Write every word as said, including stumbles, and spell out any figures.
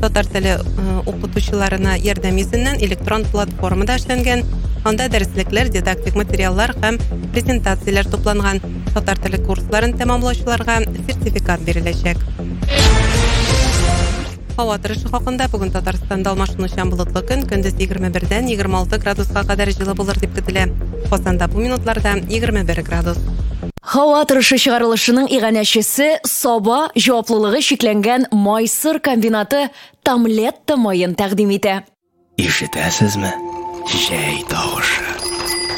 татар теле укытучыларына ярдәм исеннән электрон платформада эшләнгән. Анда дәреслекләр, дидактик материаллар һәм презентацияләр тупланган. Татар теле курсларын тәмамлаучыларга сертификат биреләчәк. Һава торышы хакында бүген Татарстанда алмашынучан болытлы көн, көндез егерме бердән егерме алты градуска кадәр җылы булыр дип көтелә. Казанда бу минутларда егерме бер градус. Һава торышы чыгарылышының иганәчесе Саба җаваплылыгы шикләнгән майсыр комбинаты Тамлетта майын тәкъдим итә. Ишетәсезме? Җәй тавышы.